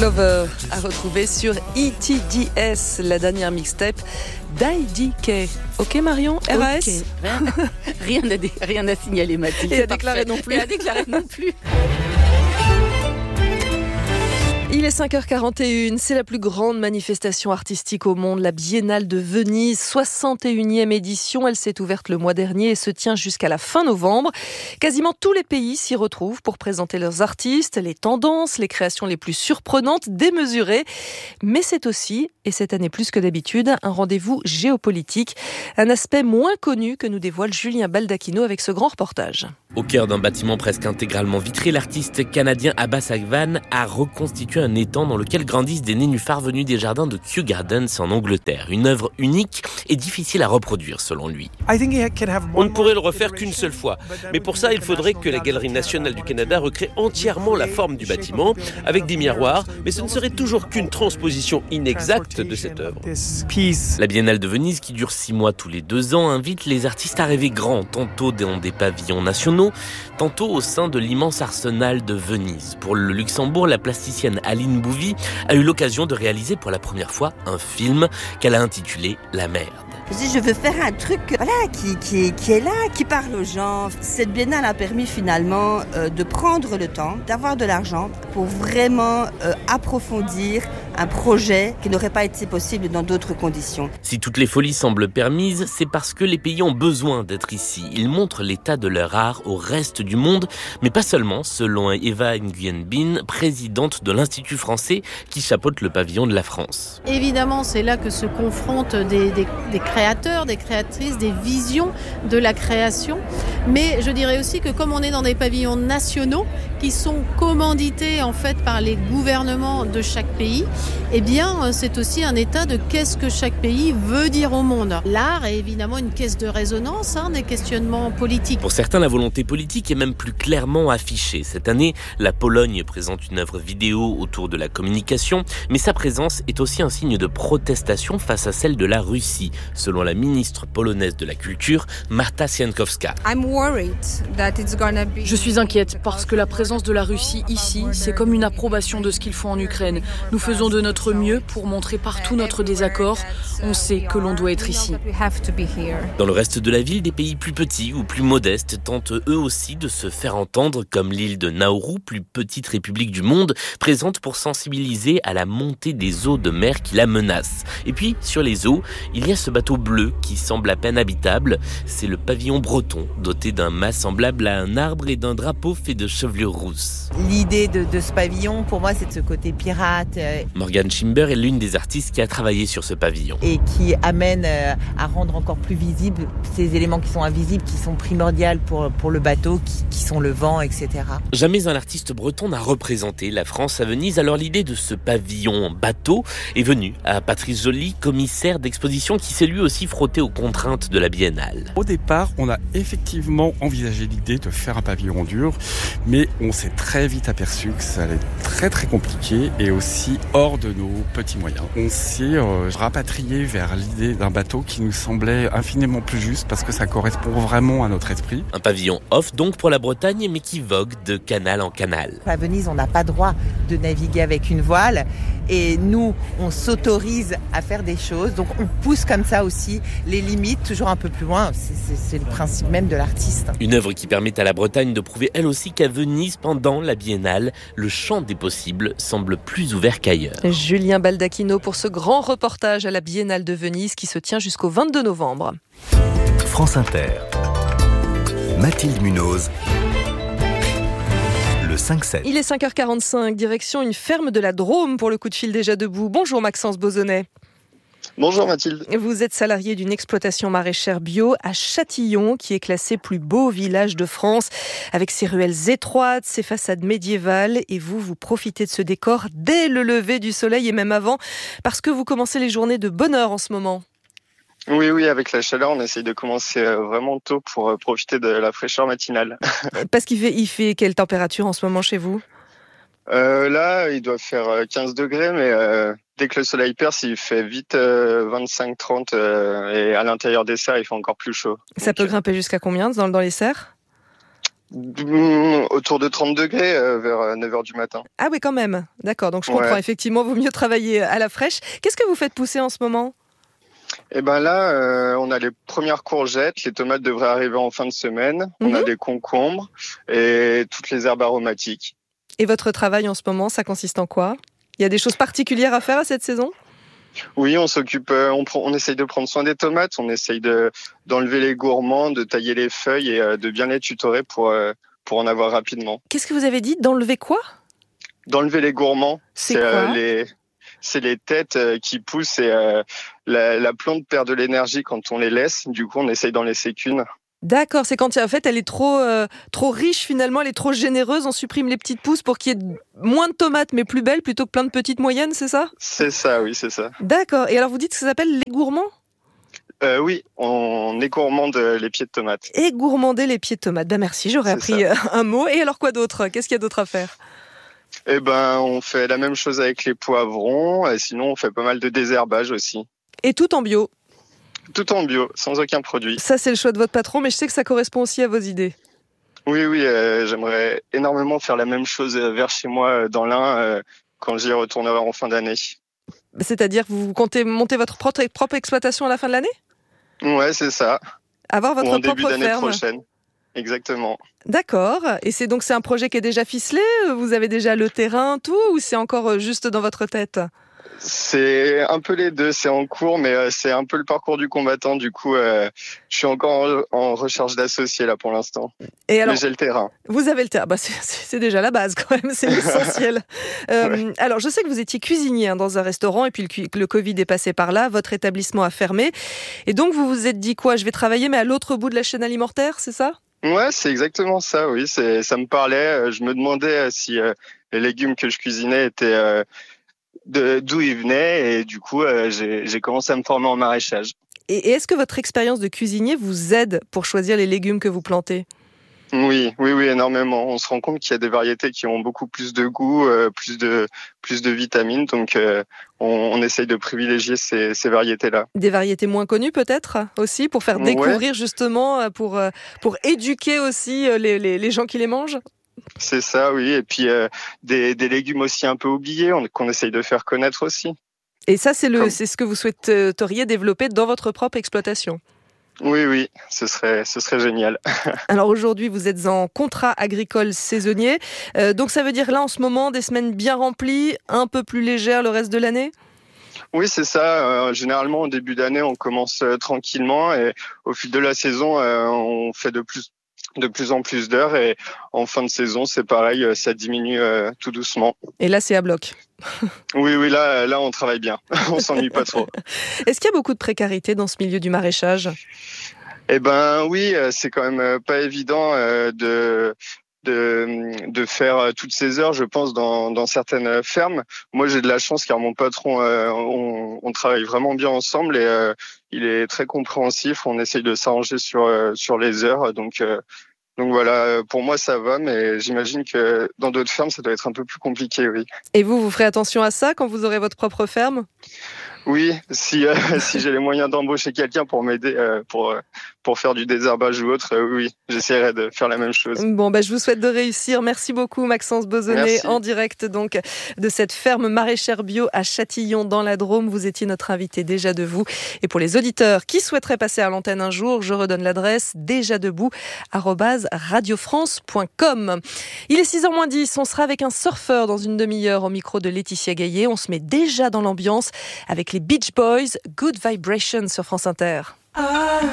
Lover à retrouver sur ETDS, la dernière mixtape d'IDK. Ok Marion, RAS okay. Rien à signaler Mathilde. Et à déclarer non plus. Et à déclarer non plus. Il est 5h41, c'est la plus grande manifestation artistique au monde, la Biennale de Venise, 61e édition. Elle s'est ouverte le mois dernier et se tient jusqu'à la fin novembre. Quasiment tous les pays s'y retrouvent pour présenter leurs artistes, les tendances, les créations les plus surprenantes, démesurées. Mais c'est aussi, et cette année plus que d'habitude, un rendez-vous géopolitique, un aspect moins connu que nous dévoile Julien Baldacchino avec ce grand reportage. Au cœur d'un bâtiment presque intégralement vitré, l'artiste canadien Abbas Agvan a reconstitué un étang dans lequel grandissent des nénuphars venus des jardins de Kew Gardens en Angleterre. Une œuvre unique et difficile à reproduire selon lui. On ne pourrait le refaire qu'une seule fois. Mais pour ça, il faudrait que la Galerie nationale du Canada recrée entièrement la forme du bâtiment avec des miroirs, mais ce ne serait toujours qu'une transposition inexacte de cette œuvre. La Biennale de Venise, qui dure 6 mois tous les 2 ans, invite les artistes à rêver grand, tantôt dans des pavillons nationaux, tantôt au sein de l'immense arsenal de Venise. Pour le Luxembourg, la plasticienne Aline Bouvy a eu l'occasion de réaliser pour la première fois un film qu'elle a intitulé La Merde. Je veux faire un truc qui est là, qui parle aux gens. Cette biennale a permis finalement de prendre le temps, d'avoir de l'argent pour vraiment approfondir un projet qui n'aurait pas été possible dans d'autres conditions. Si toutes les folies semblent permises, c'est parce que les pays ont besoin d'être ici. Ils montrent l'état de leur art au reste du monde, mais pas seulement, selon Eva Nguyen Bin, présidente de l'Institut français qui chapeaute le pavillon de la France. Évidemment, c'est là que se confrontent des créateurs, des créatrices, des visions de la création. Mais je dirais aussi que comme on est dans des pavillons nationaux qui sont commandités en fait par les gouvernements de chaque pays, eh bien c'est aussi un état de qu'est-ce que chaque pays veut dire au monde. L'art est évidemment une caisse de résonance des questionnements politiques. Pour certains, la volonté politique est même plus clairement affichée. Cette année, la Pologne présente une œuvre vidéo autour de la communication, mais sa présence est aussi un signe de protestation face à celle de la Russie, selon la ministre polonaise de la Culture, Marta Siankowska. Je suis inquiète parce que la présence de la Russie ici, c'est comme une approbation de ce qu'ils font en Ukraine. Nous faisons de notre mieux pour montrer partout notre désaccord. On sait que l'on doit être ici. Dans le reste de la ville, des pays plus petits ou plus modestes tentent eux aussi de se faire entendre, comme l'île de Nauru, plus petite république du monde, présente pour sensibiliser à la montée des eaux de mer qui la menacent. Et puis, sur les eaux, il y a ce bateau bleu qui semble à peine habitable. C'est le pavillon breton, doté d'un mât semblable à un arbre et d'un drapeau fait de chevelure rousse. L'idée de ce pavillon, pour moi, c'est de ce côté pirate. Morgane Schimber est l'une des artistes qui a travaillé sur ce pavillon. Et qui amène à rendre encore plus visibles ces éléments qui sont invisibles, qui sont primordiaux pour le bateau, qui sont le vent, etc. Jamais un artiste breton n'a représenté la France à Venise, alors l'idée de ce pavillon bateau est venue à Patrice Joly, commissaire d'exposition qui s'est lui aussi frotté aux contraintes de la Biennale. Au départ, on a effectivement envisagé l'idée de faire un pavillon dur, mais on s'est très vite aperçu que ça allait être très très compliqué et aussi hors de nos petits moyens. On s'est rapatrié vers l'idée d'un bateau qui nous semblait infiniment plus juste parce que ça correspond vraiment à notre esprit. Un pavillon off donc pour la Bretagne, mais qui vogue de canal en canal. À Venise, on n'a pas droit de naviguer avec une voile et nous, on s'autorise à faire des choses. Donc on pousse comme ça aussi les limites, toujours un peu plus loin. C'est le principe même de l'artiste. Une œuvre qui permet à la Bretagne de prouver elle aussi qu'à Venise, pendant la Biennale, le champ des possibles semble plus ouvert qu'ailleurs. Julien Baldacchino pour ce grand reportage à la Biennale de Venise qui se tient jusqu'au 22 novembre. France Inter. Mathilde Munoz. Le 5-7. Il est 5h45, direction une ferme de la Drôme pour le coup de fil déjà debout. Bonjour Maxence Bozonnet. Bonjour Mathilde. Vous êtes salarié d'une exploitation maraîchère bio à Châtillon, qui est classé plus beau village de France, avec ses ruelles étroites, ses façades médiévales. Et vous profitez de ce décor dès le lever du soleil et même avant, parce que vous commencez les journées de bonne heure en ce moment. Oui, avec la chaleur, on essaye de commencer vraiment tôt pour profiter de la fraîcheur matinale. Parce qu'il fait quelle température en ce moment chez vous ? Là, il doit faire 15 degrés, mais dès que le soleil perce, il fait vite 25-30 et à l'intérieur des serres, il fait encore plus chaud. Ça peut grimper jusqu'à combien dans les serres ? Autour de 30 degrés vers 9h du matin. Ah oui, quand même. D'accord, donc je comprends. Effectivement, vaut mieux travailler à la fraîche. Qu'est-ce que vous faites pousser en ce moment ? Et ben là, on a les premières courgettes. Les tomates devraient arriver en fin de semaine. On a des concombres et toutes les herbes aromatiques. Et votre travail en ce moment, ça consiste en quoi ? Il y a des choses particulières à faire à cette saison ? Oui, on s'occupe, on essaye de prendre soin des tomates, on essaye d'enlever les gourmands, de tailler les feuilles et de bien les tutorer pour en avoir rapidement. Qu'est-ce que vous avez dit ? D'enlever quoi ? D'enlever les gourmands. C'est quoi ? C'est les têtes qui poussent et la plante perd de l'énergie quand on les laisse. Du coup, on essaye d'en laisser qu'une. D'accord, c'est quand en fait elle est trop riche finalement, elle est trop généreuse, on supprime les petites pousses pour qu'il y ait moins de tomates mais plus belles plutôt que plein de petites moyennes, c'est ça ? C'est ça, oui, c'est ça. D'accord, et alors vous dites que ça s'appelle les gourmands ? Oui, on égourmande les pieds de tomates. Égourmander les pieds de tomates, ben merci, j'aurais appris un mot. Et alors quoi d'autre ? Qu'est-ce qu'il y a d'autre à faire ? Eh ben, on fait la même chose avec les poivrons, et sinon on fait pas mal de désherbage aussi. Et tout en bio ? Tout en bio, sans aucun produit. Ça, c'est le choix de votre patron, mais je sais que ça correspond aussi à vos idées. Oui, j'aimerais énormément faire la même chose vers chez moi dans l'Ain quand j'y retournerai en fin d'année. C'est-à-dire, vous comptez monter votre propre exploitation à la fin de l'année ? Ouais, c'est ça. Avoir votre ou en propre début d'année ferme. prochaine. Exactement. D'accord. Et c'est un projet qui est déjà ficelé ? Vous avez déjà le terrain, tout ? Ou c'est encore juste dans votre tête ? C'est un peu les deux, c'est en cours, mais c'est un peu le parcours du combattant. Du coup, je suis encore en recherche d'associés là pour l'instant. Et alors, mais j'ai le terrain. Vous avez le terrain. Bah, c'est déjà la base quand même, c'est l'essentiel. Ouais. Alors, je sais que vous étiez cuisinier dans un restaurant et puis le Covid est passé par là. Votre établissement a fermé. Et donc, vous vous êtes dit quoi ? Je vais travailler, mais à l'autre bout de la chaîne alimentaire, c'est ça ? Ouais, c'est exactement ça, oui. Ça me parlait. Je me demandais si les légumes que je cuisinais étaient... d'où ils venaient et du coup j'ai commencé à me former en maraîchage. Et est-ce que votre expérience de cuisinier vous aide pour choisir les légumes que vous plantez ? Oui, énormément. On se rend compte qu'il y a des variétés qui ont beaucoup plus de goût, plus de vitamines, donc on essaye de privilégier ces variétés-là. Des variétés moins connues peut-être aussi, pour faire découvrir justement, pour éduquer aussi les gens qui les mangent ? C'est ça, oui. Et puis des légumes aussi un peu oubliés qu'on essaye de faire connaître aussi. Et ça, c'est ce que vous souhaiteriez développer dans votre propre exploitation ? Oui, ce serait génial. Alors aujourd'hui, vous êtes en contrat agricole saisonnier. Donc ça veut dire là, en ce moment, des semaines bien remplies, un peu plus légères le reste de l'année ? Oui, c'est ça. Généralement, au début d'année, on commence tranquillement et au fil de la saison, on fait de plus en plus d'heures et en fin de saison, c'est pareil, ça diminue tout doucement. Et là, c'est à bloc. Oui, là, on travaille bien. On s'ennuie pas trop. Est-ce qu'il y a beaucoup de précarité dans ce milieu du maraîchage ? Eh ben oui, c'est quand même pas évident de faire toutes ces heures, je pense, dans certaines fermes. Moi, j'ai de la chance car mon patron, on travaille vraiment bien ensemble et il est très compréhensif. On essaye de s'arranger sur les heures. Donc voilà, pour moi, ça va, mais j'imagine que dans d'autres fermes, ça doit être un peu plus compliqué, oui. Et vous ferez attention à ça quand vous aurez votre propre ferme ? Oui, si j'ai les moyens d'embaucher quelqu'un pour m'aider pour faire du désherbage ou autre, oui, j'essaierai de faire la même chose. Bon, je vous souhaite de réussir. Merci beaucoup Maxence Bozonnet, en direct donc de cette ferme maraîchère bio à Châtillon dans la Drôme. Vous étiez notre invité Déjà Debout. Et pour les auditeurs qui souhaiteraient passer à l'antenne un jour, je redonne l'adresse déjà-debout@radiofrance.com. Il est 6h-10, on sera avec un surfeur dans une demi-heure au micro de Laetitia Gaillet. On se met déjà dans l'ambiance avec les Beach Boys, Good Vibration sur France Inter.